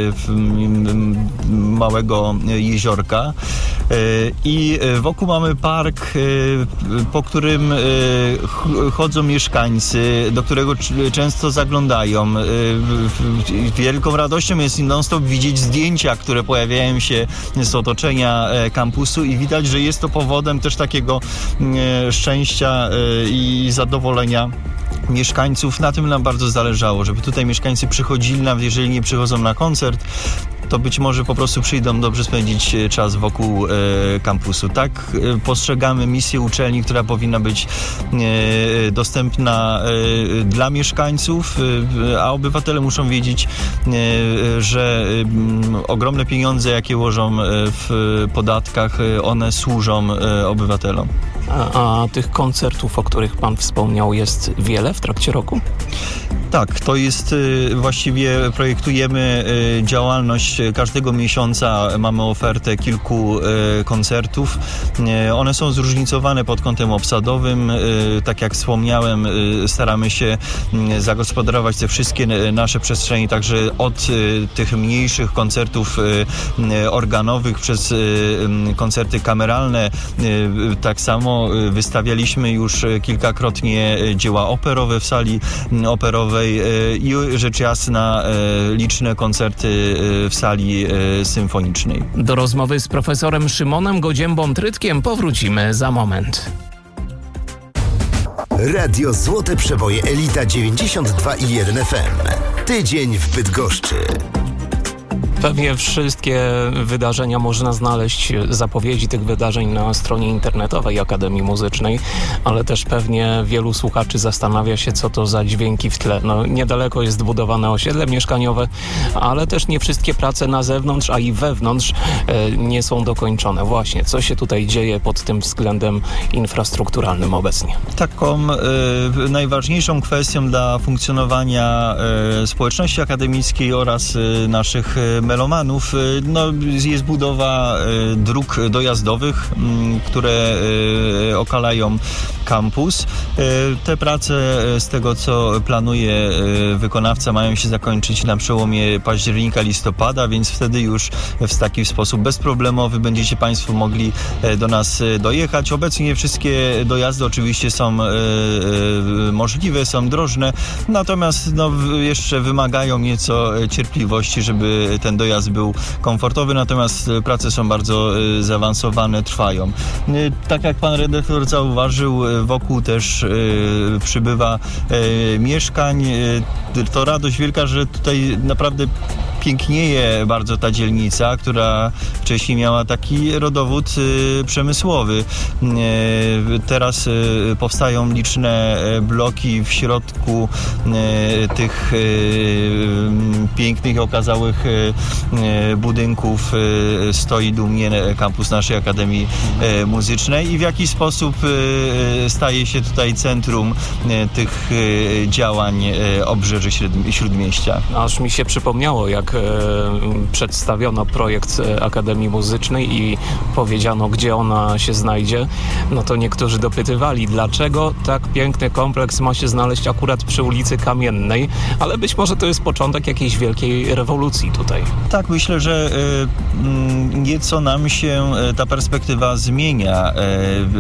małego jeziorka i wokół mamy park, po którym chodzą mieszkańcy, do którego często zaglądają. Wielką radością jest non-stop widzieć zdjęcia, które pojawiają się z otoczenia kampusu i widać, że jest to powodem też takiego szczęścia i zadowolenia mieszkańców. Na tym nam bardzo zależało, żeby tutaj mieszkańcy przychodzili, nawet jeżeli nie przychodzą na koncert, to być może po prostu przyjdą dobrze spędzić czas wokół e, kampusu. Tak e, postrzegamy misję uczelni, która powinna być e, dostępna e, dla mieszkańców, e, a obywatele muszą wiedzieć, e, że e, ogromne pieniądze, jakie łożą w podatkach, e, one służą e, obywatelom. A, a tych koncertów, o których pan wspomniał, jest wiele w trakcie roku? Tak, to jest właściwie, projektujemy działalność każdego miesiąca, mamy ofertę kilku koncertów. One są zróżnicowane pod kątem obsadowym. Tak jak wspomniałem, staramy się zagospodarować te wszystkie nasze przestrzenie, także od tych mniejszych koncertów organowych przez koncerty kameralne. Tak samo wystawialiśmy już kilkakrotnie dzieła operowe w sali operowej i rzecz jasna liczne koncerty w sali symfonicznej. Do rozmowy z profesorem Szymonem Godziębą-Trytkiem powrócimy za moment. Radio Złote Przeboje Elita dziewięćdziesiąt dwa i jeden F M. Tydzień w Bydgoszczy. Pewnie wszystkie wydarzenia można znaleźć, zapowiedzi tych wydarzeń na stronie internetowej Akademii Muzycznej, ale też pewnie wielu słuchaczy zastanawia się, co to za dźwięki w tle. No, niedaleko jest budowane osiedle mieszkaniowe, ale też nie wszystkie prace na zewnątrz, a i wewnątrz e, nie są dokończone. Właśnie, co się tutaj dzieje pod tym względem infrastrukturalnym obecnie? Taką e, najważniejszą kwestią dla funkcjonowania e, społeczności akademickiej oraz e, naszych e, melomanów, no, jest budowa e, dróg dojazdowych, m, które e, okalają kampus. E, te prace z tego, co planuje e, wykonawca, mają się zakończyć na przełomie października-listopada, więc wtedy już w taki sposób bezproblemowy będziecie Państwo mogli e, do nas e, dojechać. Obecnie wszystkie dojazdy oczywiście są e, e, możliwe, są drożne, natomiast no, jeszcze wymagają nieco cierpliwości, żeby ten dojazd był komfortowy, natomiast prace są bardzo zaawansowane, trwają. Tak jak pan redaktor zauważył, wokół też przybywa mieszkań. To radość wielka, że tutaj naprawdę pięknieje bardzo ta dzielnica, która wcześniej miała taki rodowód y, przemysłowy. Y, teraz y, powstają liczne bloki w środku y, tych y, pięknych i okazałych y, budynków y, stoi dumnie kampus naszej Akademii y, Muzycznej i w jaki sposób y, staje się tutaj centrum y, tych y, działań y, obrzeży Śródmieścia. Aż mi się przypomniało, jak przedstawiono projekt Akademii Muzycznej i powiedziano, gdzie ona się znajdzie, no to niektórzy dopytywali, dlaczego tak piękny kompleks ma się znaleźć akurat przy ulicy Kamiennej, ale być może to jest początek jakiejś wielkiej rewolucji tutaj. Tak, myślę, że y, nieco nam się ta perspektywa zmienia y, y,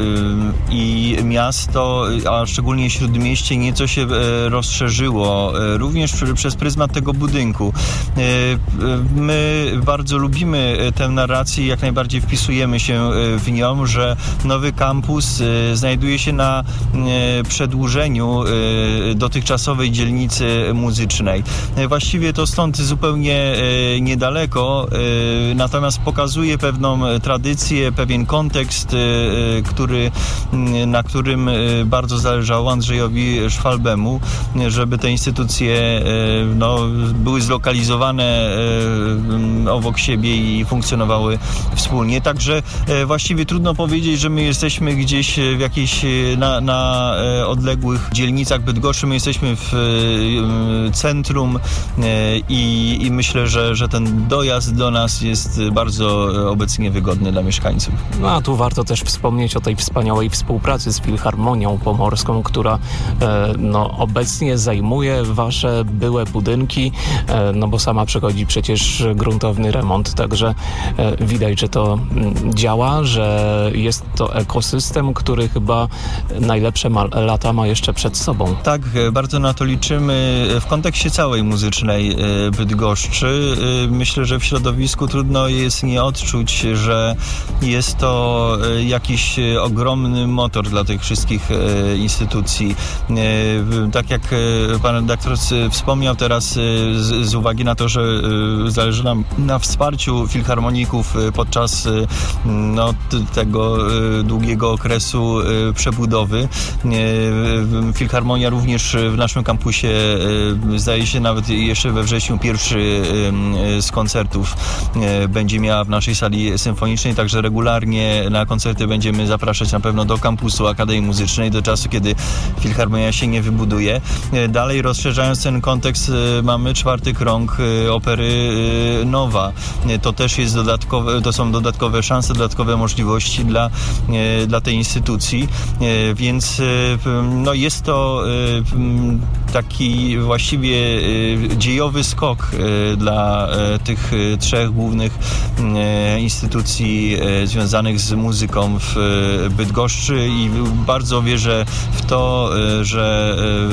i miasto, a szczególnie Śródmieście, nieco się y, rozszerzyło, y, również przy, przez pryzmat tego budynku. Y, My bardzo lubimy tę narrację i jak najbardziej wpisujemy się w nią, że nowy kampus znajduje się na przedłużeniu dotychczasowej dzielnicy muzycznej. Właściwie to stąd zupełnie niedaleko, natomiast pokazuje pewną tradycję, pewien kontekst, który, na którym bardzo zależało Andrzejowi Szwalbemu, żeby te instytucje no, były zlokalizowane e, obok siebie i funkcjonowały wspólnie. Także e, właściwie trudno powiedzieć, że my jesteśmy gdzieś w jakichś na, na e, odległych dzielnicach Bydgoszczy. My jesteśmy w e, centrum e, i, i myślę, że, że ten dojazd do nas jest bardzo obecnie wygodny dla mieszkańców. No a tu warto też wspomnieć o tej wspaniałej współpracy z Filharmonią Pomorską, która e, no, obecnie zajmuje wasze byłe budynki, e, no bo sama przechodzi przecież gruntowny remont, także e, widać, że to m, działa, że jest to ekosystem, który chyba najlepsze ma, lata ma jeszcze przed sobą. Tak, bardzo na to liczymy. W kontekście całej muzycznej Bydgoszczy myślę, że w środowisku trudno jest nie odczuć, że jest to jakiś ogromny motor dla tych wszystkich instytucji. Tak jak pan redaktor wspomniał teraz, z, z uwagi na to, że zależy nam na wsparciu filharmoników podczas no, tego długiego okresu przebudowy. Filharmonia również w naszym kampusie, zdaje się nawet jeszcze we wrześniu, pierwszy z koncertów będzie miała w naszej sali symfonicznej, także regularnie na koncerty będziemy zapraszać na pewno do kampusu Akademii Muzycznej do czasu, kiedy Filharmonia się nie wybuduje. Dalej rozszerzając ten kontekst, mamy czwarty krąg opery Nowa. To też jest dodatkowe, to są dodatkowe szanse, dodatkowe możliwości dla, dla tej instytucji, więc no jest to taki właściwie dziejowy skok dla tych trzech głównych instytucji związanych z muzyką w Bydgoszczy i bardzo wierzę w to, że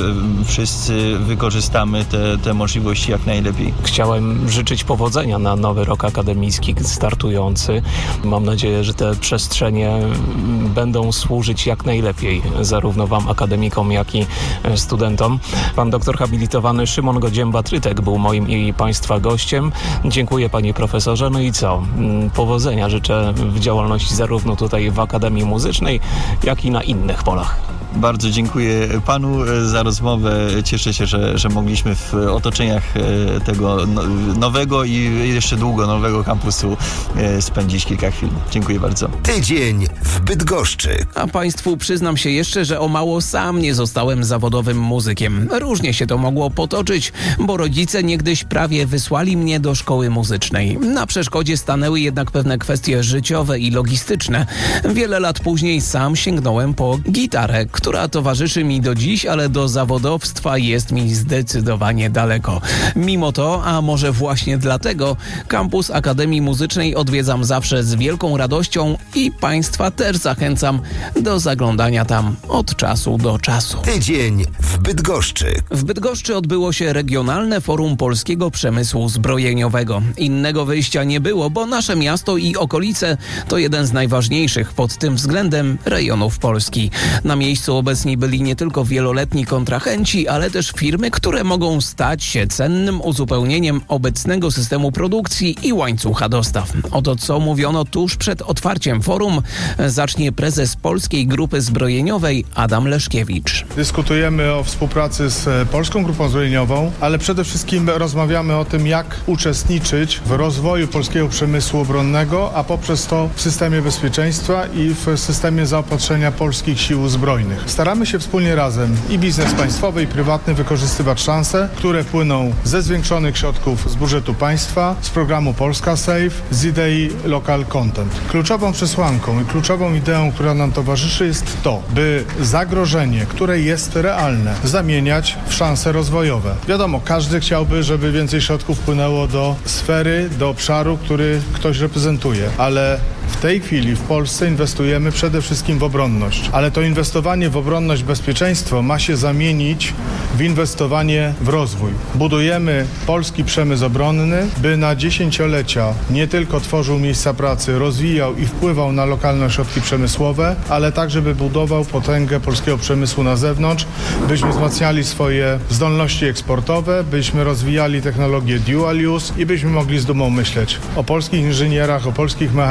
wszyscy wykorzystamy te, te możliwości jak najlepiej. Chciałem życzyć powodzenia na nowy rok akademicki startujący. Mam nadzieję, że te przestrzenie będą służyć jak najlepiej zarówno wam, akademikom, jak i studentom. Pan doktor habilitowany Szymon Godzięba-Trytek był moim i państwa gościem. Dziękuję panie profesorze. No i co? Powodzenia życzę w działalności zarówno tutaj w Akademii Muzycznej, jak i na innych polach. Bardzo dziękuję panu za rozmowę. Cieszę się, że, że mogliśmy w otoczeniach tego nowego i jeszcze długo nowego kampusu spędzić kilka chwil. Dziękuję bardzo. Tydzień w Bydgoszczy. A państwu przyznam się jeszcze, że o mało sam nie zostałem zawodowym muzykiem. Różnie się to mogło potoczyć, bo rodzice niegdyś prawie wysłali mnie do szkoły muzycznej. Na przeszkodzie stanęły jednak pewne kwestie życiowe i logistyczne. Wiele lat później sam sięgnąłem po gitarę, która towarzyszy mi do dziś, ale do zawodowstwa jest mi zdecydowanie daleko. Mimo to, a może właśnie dlatego, kampus Akademii Muzycznej odwiedzam zawsze z wielką radością i państwa też zachęcam do zaglądania tam od czasu do czasu. Tydzień w Bydgoszczy. W Bydgoszczy odbyło się Regionalne Forum Polskiego Przemysłu Zbrojeniowego. Innego wyjścia nie było, bo nasze miasto i okolice to jeden z najważniejszych pod tym względem rejonów Polski. Na miejscu obecni byli nie tylko wieloletni kontrahenci, ale też firmy, które mogą stać się cennym uzupełnieniem obecnego systemu produkcji i łańcucha dostaw. Oto co mówiono tuż przed otwarciem forum, zacznie prezes Polskiej Grupy Zbrojeniowej Adam Leszkiewicz. Dyskutujemy o współpracy z Polską Grupą Zbrojeniową, ale przede wszystkim rozmawiamy o tym, jak uczestniczyć w rozwoju polskiego przemysłu obronnego, a poprzez to w systemie bezpieczeństwa i w systemie zaopatrzenia polskich sił zbrojnych. Staramy się wspólnie razem i biznes państwowy i prywatny wykorzystywać szanse, które płyną ze zwiększonych środków z budżetu państwa, z programu Polska Safe, z idei Local Content. Kluczową przesłanką i kluczową ideą, która nam towarzyszy, jest to, by zagrożenie, które jest realne, zamieniać w szanse rozwojowe. Wiadomo, każdy chciałby, żeby więcej środków płynęło do sfery, do obszaru, który ktoś reprezentuje, ale w tej chwili w Polsce inwestujemy przede wszystkim w obronność, ale to inwestowanie w obronność, bezpieczeństwo ma się zamienić w inwestowanie w rozwój. Budujemy polski przemysł obronny, by na dziesięciolecia nie tylko tworzył miejsca pracy, rozwijał i wpływał na lokalne ośrodki przemysłowe, ale także by budował potęgę polskiego przemysłu na zewnątrz, byśmy wzmacniali swoje zdolności eksportowe, byśmy rozwijali technologię dual use i byśmy mogli z dumą myśleć o polskich inżynierach, o polskich mechanikach,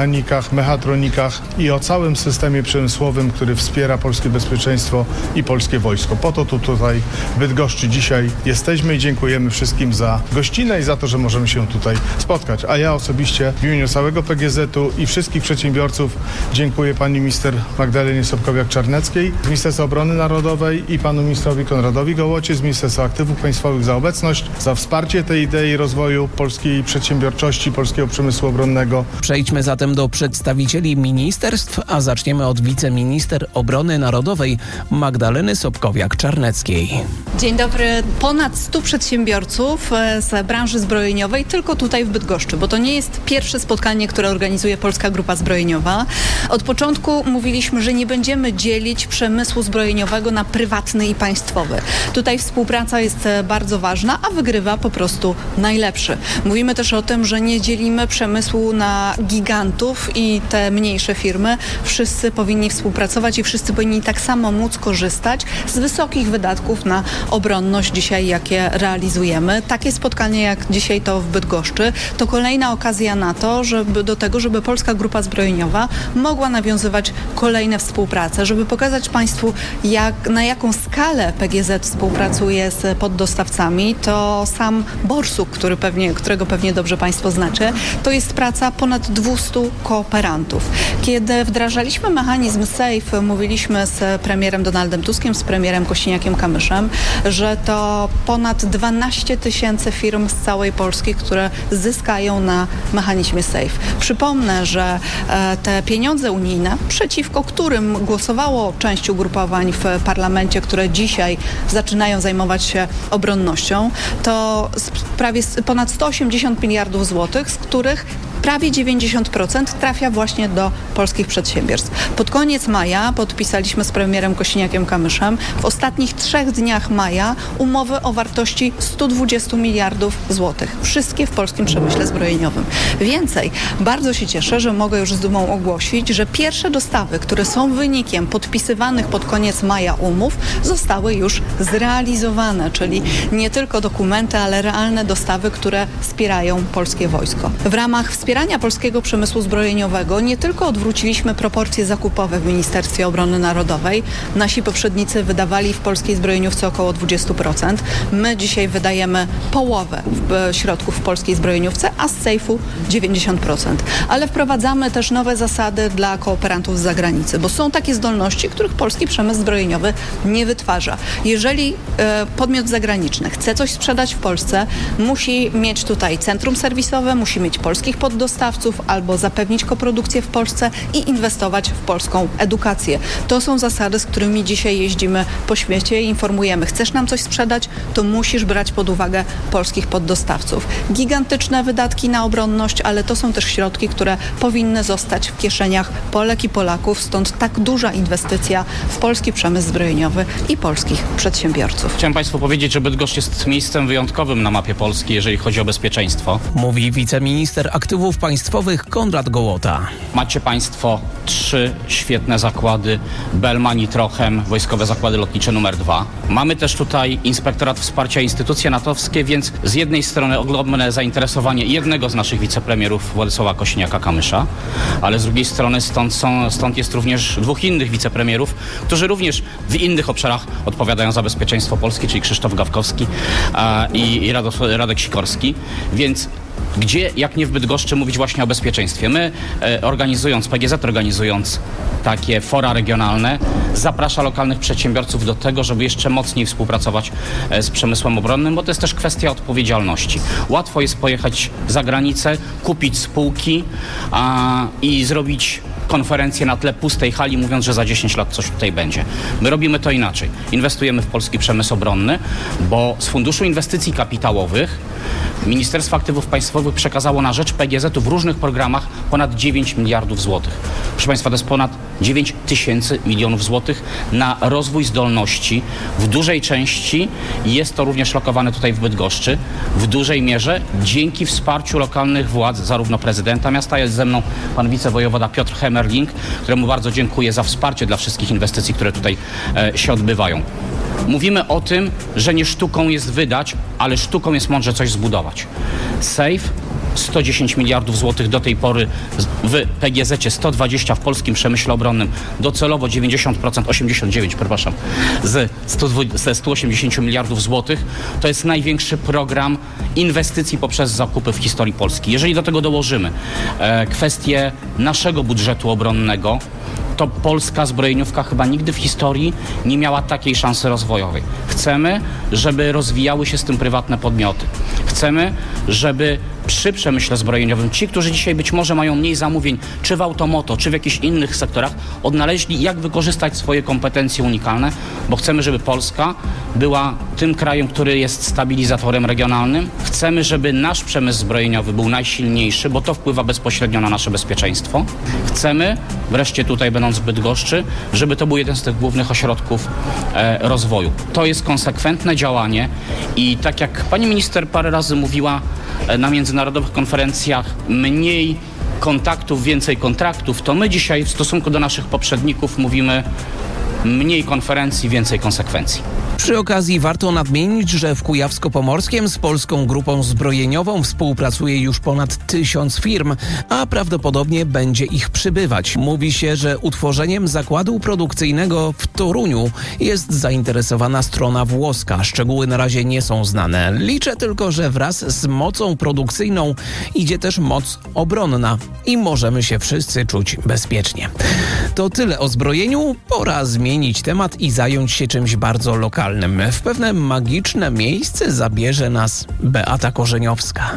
technikach, mechatronikach i o całym systemie przemysłowym, który wspiera polskie bezpieczeństwo i polskie wojsko. Po to tu tutaj w Bydgoszczy dzisiaj jesteśmy i dziękujemy wszystkim za gościnę i za to, że możemy się tutaj spotkać. A ja osobiście w imieniu całego P G Z-u i wszystkich przedsiębiorców dziękuję pani minister Magdalenie Sobkowiak-Czarneckiej z Ministerstwa Obrony Narodowej i panu ministrowi Konradowi Gołocie z Ministerstwa Aktywów Państwowych za obecność, za wsparcie tej idei rozwoju polskiej przedsiębiorczości, polskiego przemysłu obronnego. Przejdźmy zatem do przedstawicieli ministerstw, a zaczniemy od wiceminister obrony narodowej Magdaleny Sobkowiak-Czarneckiej. Dzień dobry. Ponad stu przedsiębiorców z branży zbrojeniowej tylko tutaj w Bydgoszczy, bo to nie jest pierwsze spotkanie, które organizuje Polska Grupa Zbrojeniowa. Od początku mówiliśmy, że nie będziemy dzielić przemysłu zbrojeniowego na prywatny i państwowy. Tutaj współpraca jest bardzo ważna, a wygrywa po prostu najlepszy. Mówimy też o tym, że nie dzielimy przemysłu na gigantów i te mniejsze firmy. Wszyscy powinni współpracować i wszyscy powinni tak samo móc korzystać z wysokich wydatków na obronność dzisiaj, jakie realizujemy. Takie spotkanie jak dzisiaj to w Bydgoszczy, to kolejna okazja na to, żeby do tego, żeby Polska Grupa Zbrojeniowa mogła nawiązywać kolejne współprace, żeby pokazać Państwu, jak, na jaką skalę P G Z współpracuje z poddostawcami. To sam Borsuk, który pewnie, którego pewnie dobrze Państwo znacie, to jest praca ponad dwustu kooperantów. Kiedy wdrażaliśmy mechanizm SAFE, mówiliśmy z premierem Donaldem Tuskiem, z premierem Kosiniakiem-Kamyszem, że to ponad dwanaście tysięcy firm z całej Polski, które zyskają na mechanizmie SAFE. Przypomnę, że e, te pieniądze unijne, przeciwko którym głosowało część ugrupowań w parlamencie, które dzisiaj zaczynają zajmować się obronnością, to prawie ponad sto osiemdziesiąt miliardów złotych, z których prawie dziewięćdziesiąt procent trafia właśnie do polskich przedsiębiorstw. Pod koniec maja podpisaliśmy z premierem Kosiniakiem-Kamyszem w ostatnich trzech dniach maja umowy o wartości sto dwadzieścia miliardów złotych. Wszystkie w polskim przemyśle zbrojeniowym. Więcej, bardzo się cieszę, że mogę już z dumą ogłosić, że pierwsze dostawy, które są wynikiem podpisywanych pod koniec maja umów, zostały już zrealizowane, czyli nie tylko dokumenty, ale realne dostawy, które wspierają polskie wojsko. W ramach wspierania polskiego przemysłu zbrojeniowego nie tylko odwróciliśmy proporcje zakupowe w Ministerstwie Obrony Narodowej. Nasi poprzednicy wydawali w polskiej zbrojeniówce około dwadzieścia procent. My dzisiaj wydajemy połowę środków w polskiej zbrojeniówce, a z sejfu dziewięćdziesiąt procent. Ale wprowadzamy też nowe zasady dla kooperantów z zagranicy, bo są takie zdolności, których polski przemysł zbrojeniowy nie wytwarza. Jeżeli e, podmiot zagraniczny chce coś sprzedać w Polsce, musi mieć tutaj centrum serwisowe, musi mieć polskich poddostawców albo zapewnić koprodukcję w Polsce i inwestować w polską edukację. To są zasady, z którymi dzisiaj jeździmy po świecie i informujemy. Chcesz nam coś sprzedać, to musisz brać pod uwagę polskich poddostawców. Gigantyczne wydatki na obronność, ale to są też środki, które powinny zostać w kieszeniach Polek i Polaków, stąd tak duża inwestycja w polski przemysł zbrojeniowy i polskich przedsiębiorców. Chciałem Państwu powiedzieć, że Bydgoszcz jest miejscem wyjątkowym na mapie Polski, jeżeli chodzi o bezpieczeństwo. Mówi wiceminister aktywów państwowych Konrad Gołota. Macie Państwo trzy świetne zakłady, Belman i Trochem, Wojskowe Zakłady Lotnicze numer dwa. Mamy też tutaj Inspektorat Wsparcia Instytucje natowskie, więc z jednej strony ogromne zainteresowanie jednego z naszych wicepremierów Władysława Kosiniaka-Kamysza, ale z drugiej strony stąd, są, stąd jest również dwóch innych wicepremierów, którzy również w innych obszarach odpowiadają za bezpieczeństwo Polski, czyli Krzysztof Gawkowski a, i, i Radek Sikorski, więc gdzie, jak nie w Bydgoszczy, mówić właśnie o bezpieczeństwie. My e, organizując, P G Z organizując takie fora regionalne, zaprasza lokalnych przedsiębiorców do tego, żeby jeszcze mocniej współpracować e, z przemysłem obronnym, bo to jest też kwestia odpowiedzialności. Łatwo jest pojechać za granicę, kupić spółki a, i zrobić konferencję na tle pustej hali, mówiąc, że za dziesięć lat coś tutaj będzie. My robimy to inaczej. Inwestujemy w polski przemysł obronny, bo z Funduszu Inwestycji Kapitałowych Ministerstwo Aktywów Państwowych przekazało na rzecz P G Z-u w różnych programach ponad dziewięć miliardów złotych. Proszę Państwa, to jest ponad dziewięć tysięcy milionów złotych na rozwój zdolności. W dużej części jest to również lokowane tutaj w Bydgoszczy. W dużej mierze dzięki wsparciu lokalnych władz, zarówno prezydenta miasta, jest ze mną pan wicewojewoda Piotr Hemerling, któremu bardzo dziękuję za wsparcie dla wszystkich inwestycji, które tutaj e, się odbywają. Mówimy o tym, że nie sztuką jest wydać, ale sztuką jest mądrze coś zbudować. SAFE sto dziesięć miliardów złotych do tej pory w P G Z-cie, sto dwadzieścia w polskim przemyśle obronnym, docelowo dziewięćdziesiąt procent, osiemdziesiąt dziewięć, przepraszam, ze stu osiemdziesięciu miliardów złotych. To jest największy program inwestycji poprzez zakupy w historii Polski. Jeżeli do tego dołożymy e, kwestię naszego budżetu obronnego, to polska zbrojeniówka chyba nigdy w historii nie miała takiej szansy rozwojowej. Chcemy, żeby rozwijały się z tym prywatne podmioty. Chcemy, żeby przy przemyśle zbrojeniowym ci, którzy dzisiaj być może mają mniej zamówień, czy w automoto, czy w jakichś innych sektorach, odnaleźli, jak wykorzystać swoje kompetencje unikalne, bo chcemy, żeby Polska była tym krajem, który jest stabilizatorem regionalnym. Chcemy, żeby nasz przemysł zbrojeniowy był najsilniejszy, bo to wpływa bezpośrednio na nasze bezpieczeństwo. Chcemy, wreszcie tutaj będąc w Bydgoszczy, żeby to był jeden z tych głównych ośrodków e, rozwoju. To jest konsekwentne działanie i tak jak pani minister parę razy mówiła e, na międzynarodowych konferencjach, mniej kontaktów, więcej kontraktów, to my dzisiaj w stosunku do naszych poprzedników mówimy mniej konferencji, więcej konsekwencji. Przy okazji warto nadmienić, że w Kujawsko-Pomorskiem z Polską Grupą Zbrojeniową współpracuje już ponad tysiąc firm, a prawdopodobnie będzie ich przybywać. Mówi się, że utworzeniem zakładu produkcyjnego w Toruniu jest zainteresowana strona włoska. Szczegóły na razie nie są znane. Liczę tylko, że wraz z mocą produkcyjną idzie też moc obronna i możemy się wszyscy czuć bezpiecznie. To tyle o zbrojeniu. Pora zmienić temat i zająć się czymś bardzo lokalnym. W pewne magiczne miejsce zabierze nas Beata Korzeniowska.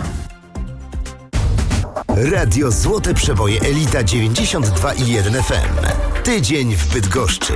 Radio Złote Przeboje Elita dziewięćdziesiąt dwa i jeden F M. Tydzień w Bydgoszczy.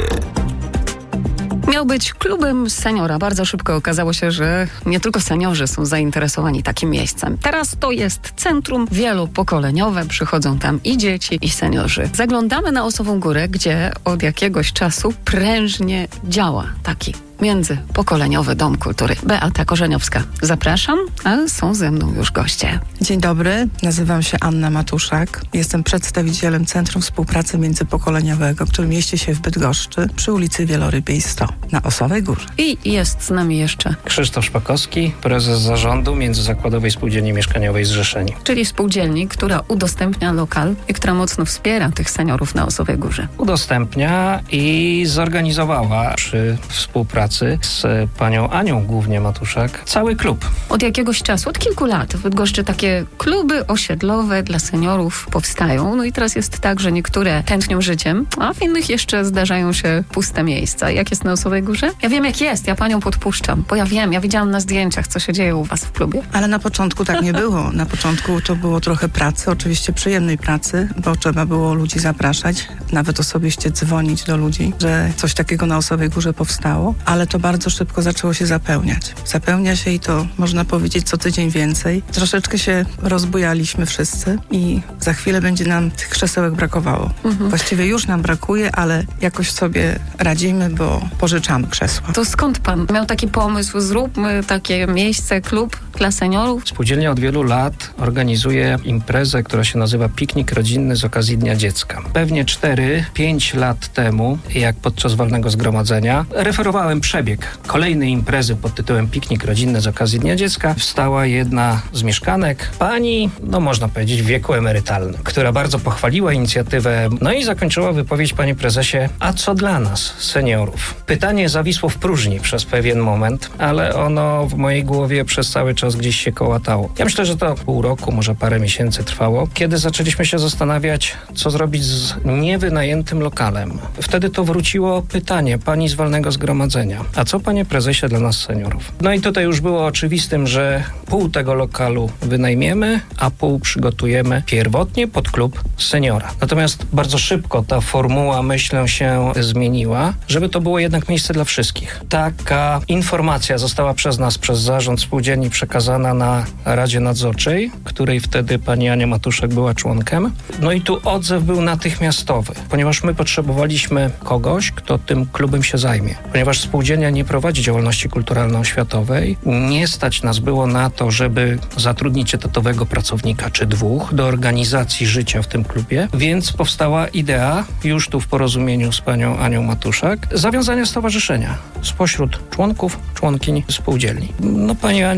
Miał być klubem seniora. Bardzo szybko okazało się, że nie tylko seniorzy są zainteresowani takim miejscem. Teraz to jest centrum wielopokoleniowe. Przychodzą tam i dzieci, i seniorzy. Zaglądamy na Osową Górę, gdzie od jakiegoś czasu prężnie działa taki międzypokoleniowy Dom Kultury. Beata Korzeniowska. Zapraszam, a są ze mną już goście. Dzień dobry, nazywam się Anna Matuszak. Jestem przedstawicielem Centrum Współpracy Międzypokoleniowego, które mieści się w Bydgoszczy przy ulicy Wielorybiej sto na Osowej Górze. I jest z nami jeszcze Krzysztof Szpakowski, prezes zarządu Międzyzakładowej Spółdzielni Mieszkaniowej Zrzeszeni. Czyli spółdzielni, która udostępnia lokal i która mocno wspiera tych seniorów na Osowej Górze. Udostępnia i zorganizowała przy współpracy z panią Anią głównie Matuszak cały klub. Od jakiegoś czasu, od kilku lat w Bydgoszczy takie kluby osiedlowe dla seniorów powstają. No i teraz jest tak, że niektóre tętnią życiem, a w innych jeszcze zdarzają się puste miejsca. Jak jest na Osowej Górze? Ja wiem jak jest, ja panią podpuszczam, bo ja wiem, ja widziałam na zdjęciach, co się dzieje u was w klubie. Ale na początku tak nie było. Na początku to było trochę pracy, oczywiście przyjemnej pracy, bo trzeba było ludzi zapraszać, nawet osobiście dzwonić do ludzi, że coś takiego na Osowej Górze powstało, ale to bardzo szybko zaczęło się zapełniać. Zapełnia się i to można powiedzieć co tydzień więcej. Troszeczkę się rozbujaliśmy wszyscy i za chwilę będzie nam tych krzesełek brakowało. Mhm. Właściwie już nam brakuje, ale jakoś sobie radzimy, bo pożyczamy krzesła. To skąd pan miał taki pomysł? Zróbmy takie miejsce, klub dla seniorów? Spółdzielnia od wielu lat organizuje imprezę, która się nazywa Piknik Rodzinny z okazji Dnia Dziecka. Pewnie cztery pięć lat temu, jak podczas walnego zgromadzenia, referowałem przebieg kolejnej imprezy pod tytułem Piknik Rodzinny z okazji Dnia Dziecka. Wstała jedna z mieszkanek, pani, no można powiedzieć w wieku emerytalnym, która bardzo pochwaliła inicjatywę, no i zakończyła wypowiedź: panie prezesie, a co dla nas, seniorów? Pytanie zawisło w próżni przez pewien moment, ale ono w mojej głowie przez cały czas gdzieś się kołatało. Ja myślę, że to pół roku, może parę miesięcy trwało, kiedy zaczęliśmy się zastanawiać, co zrobić z niewynajętym lokalem. Wtedy to wróciło pytanie pani z walnego zgromadzenia: a co, panie prezesie, dla nas seniorów? No i tutaj już było oczywistym, że pół tego lokalu wynajmiemy, a pół przygotujemy pierwotnie pod klub seniora. Natomiast bardzo szybko ta formuła, myślę, się zmieniła, żeby to było jednak miejsce dla wszystkich. Taka informacja została przez nas, przez zarząd spółdzielni przekazana na Radzie Nadzorczej, której wtedy pani Ania Matuszek była członkiem. No i tu odzew był natychmiastowy, ponieważ my potrzebowaliśmy kogoś, kto tym klubem się zajmie. Ponieważ spółdzielnia nie prowadzi działalności kulturalno-oświatowej, nie stać nas było na to, żeby zatrudnić etatowego pracownika czy dwóch do organizacji życia w tym klubie, więc powstała idea, już tu w porozumieniu z panią Anią Matuszak, zawiązania stowarzyszenia spośród członków, członkiń spółdzielni. No pani Ania była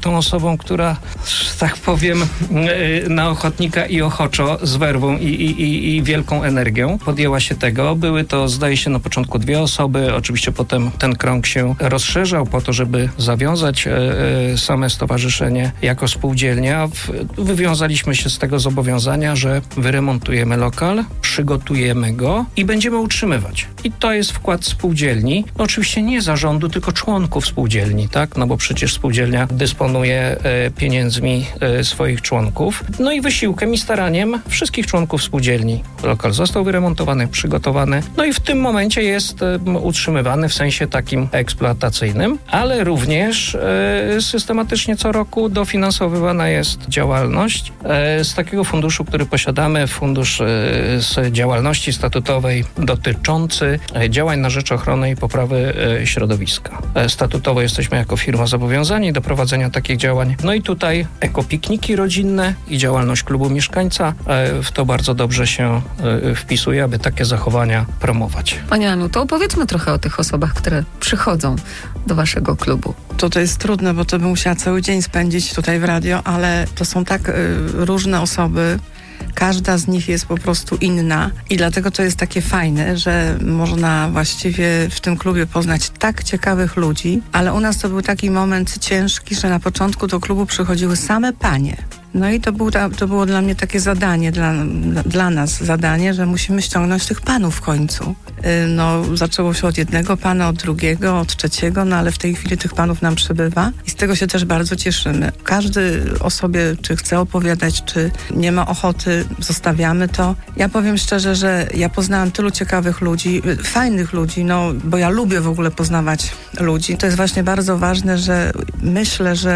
tą osobą, która, że tak powiem, na ochotnika i ochoczo z werwą i, i, i, i wielką energią podjęła się tego. Były to, zdaje się, na początku dwie osoby. Oczywiście potem ten krąg się rozszerzał po to, żeby zawiązać e, e, same stowarzyszenie jako spółdzielnia. W, wywiązaliśmy się z tego zobowiązania, że wyremontujemy lokal, przygotujemy go i będziemy utrzymywać. I to jest wkład spółdzielni. No, oczywiście nie zarządu, tylko członków spółdzielni, tak? No bo przecież spółdzielnia dysponuje e, pieniędzmi e, swoich członków. No i wysiłkiem i staraniem wszystkich członków spółdzielni. Lokal został wyremontowany, przygotowany. No i w tym momencie jest e, utrzymywany w sensie takim eksploatacyjnym, ale również e, systematycznie co roku dofinansowywana jest działalność e, z takiego funduszu, który posiadamy, fundusz e, z działalności statutowej dotyczący e, działań na rzecz ochrony i poprawy e, środowiska. E, statutowo jesteśmy jako firma zobowiązani do prowadzenia takich działań. No i tutaj ekopikniki rodzinne i działalność klubu mieszkańca e, w to bardzo dobrze się e, wpisuje, aby takie zachowania promować. Pani Aniu, to opowiedzmy trochę o tych osobach, które przychodzą do waszego klubu. To to jest trudne, bo to bym musiała cały dzień spędzić tutaj w radio, ale to są tak y, różne osoby. Każda z nich jest po prostu inna i dlatego to jest takie fajne, że można właściwie w tym klubie poznać tak ciekawych ludzi, ale u nas to był taki moment ciężki, że na początku do klubu przychodziły same panie. No i to, był, to było dla mnie takie zadanie, dla, dla nas zadanie, że musimy ściągnąć tych panów w końcu. No, zaczęło się od jednego pana, od drugiego, od trzeciego, no ale w tej chwili tych panów nam przybywa i z tego się też bardzo cieszymy. Każdy o sobie, czy chce opowiadać, czy nie ma ochoty, zostawiamy to. Ja powiem szczerze, że ja poznałam tylu ciekawych ludzi, fajnych ludzi, no bo ja lubię w ogóle poznawać ludzi. To jest właśnie bardzo ważne, że myślę, że